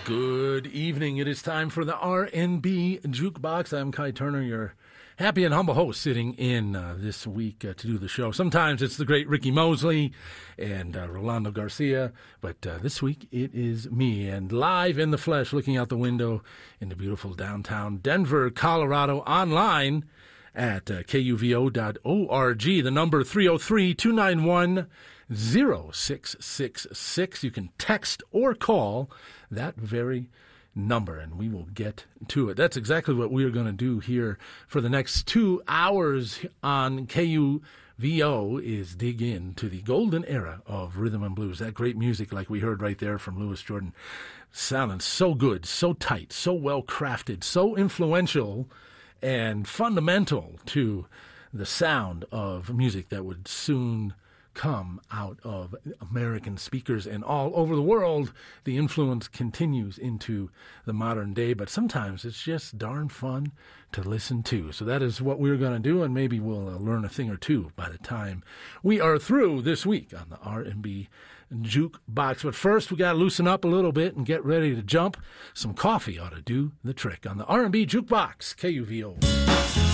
Good evening. It is time for the R&B Jukebox. I'm Kai Turner, your happy and humble host, sitting in this week to do the show. Sometimes it's the great Ricky Mosley and Rolando Garcia, but this week it is me, and live in the flesh, looking out the window into beautiful downtown Denver, Colorado, online at kuvo.org. The number 303-291-0666. You can text or call that very number, and we will get to it. That's exactly what we are going to do here for the next 2 hours on KUVO, is dig into the golden era of rhythm and blues. That great music, like we heard right there from Louis Jordan, sounding so good, so tight, so well crafted, so influential and fundamental to the sound of music that would soon come out of American speakers and all over the world. The influence continues into the modern day, but sometimes it's just darn fun to listen to. So that is what we're going to do, and maybe we'll learn a thing or two by the time we are through this week on the R&B Jukebox. But first, we got to loosen up a little bit and get ready to jump. Some coffee ought to do the trick on the R&B Jukebox, KUVO.